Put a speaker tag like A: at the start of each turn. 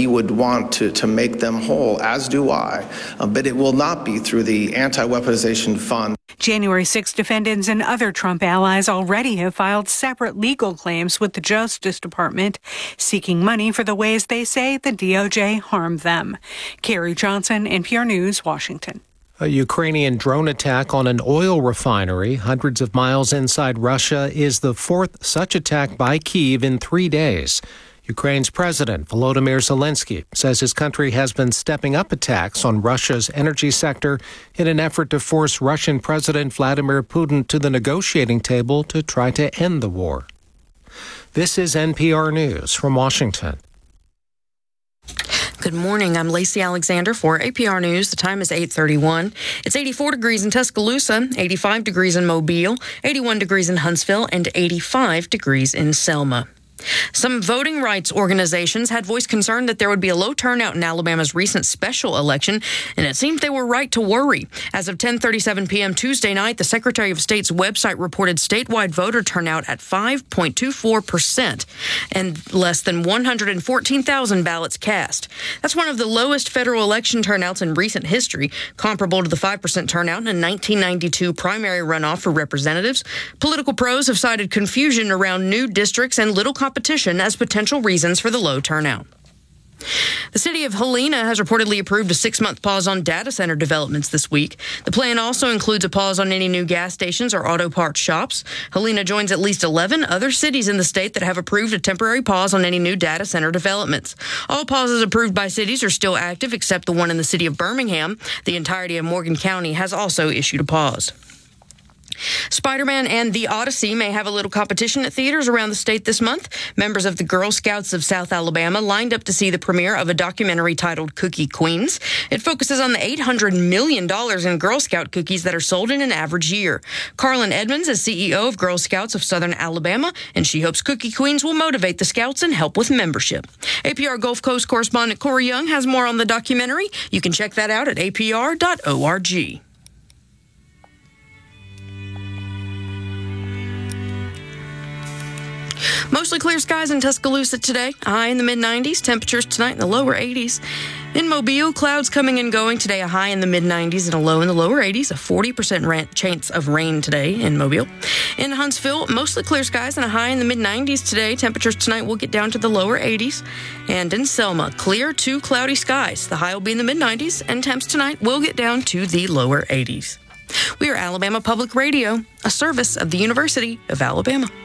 A: he would want to make them whole, as do I, but it will not be through the anti-weaponization fund.
B: January 6 defendants and other Trump allies already have filed separate legal claims with the Justice Department, seeking money for the ways they say the DOJ harmed them. Carrie Johnson, NPR News, Washington.
C: A Ukrainian drone attack on an oil refinery hundreds of miles inside Russia is the fourth such attack by Kyiv in 3 days. Ukraine's President Volodymyr Zelensky says his country has been stepping up attacks on Russia's energy sector in an effort to force Russian President Vladimir Putin to the negotiating table to try to end the war. This is NPR News from Washington.
D: Good morning. I'm Lacey Alexander for APR News. The time is 8:31. It's 84 degrees in Tuscaloosa, 85 degrees in Mobile, 81 degrees in Huntsville, and 85 degrees in Selma. Some voting rights organizations had voiced concern that there would be a low turnout in Alabama's recent special election, and it seems they were right to worry. As of 10:37 p.m. Tuesday night, the Secretary of State's website reported statewide voter turnout at 5.24% and less than 114,000 ballots cast. That's one of the lowest federal election turnouts in recent history, comparable to the 5% turnout in a 1992 primary runoff for representatives. Political pros have cited confusion around new districts and little competition as potential reasons for the low turnout. The city of Helena has reportedly approved a 6-month pause on data center developments this week. The plan also includes a pause on any new gas stations or auto parts shops. Helena joins at least 11 other cities in the state that have approved a temporary pause on any new data center developments. All pauses approved by cities are still active except the one in the city of Birmingham. The entirety of Morgan County has also issued a pause. Spider-Man and the Odyssey may have a little competition at theaters around the state this month. Members of the Girl Scouts of South Alabama lined up to see the premiere of a documentary titled Cookie Queens. It focuses on the $800 million in Girl Scout cookies that are sold in an average year. Carlin Edmonds is CEO of Girl Scouts of Southern Alabama, and she hopes Cookie Queens will motivate the Scouts and help with membership. APR Gulf Coast correspondent Corey Young has more on the documentary. You can check that out at apr.org. Mostly clear skies in Tuscaloosa today, a high in the mid-90s, temperatures tonight in the lower 80s. In Mobile, clouds coming and going today, a high in the mid-90s and a low in the lower 80s, a 40% chance of rain today in Mobile. In Huntsville, mostly clear skies and a high in the mid-90s today. Temperatures tonight will get down to the lower 80s. And in Selma, clear to cloudy skies. The high will be in the mid-90s, and temps tonight will get down to the lower 80s. We are Alabama Public Radio, a service of the University of Alabama.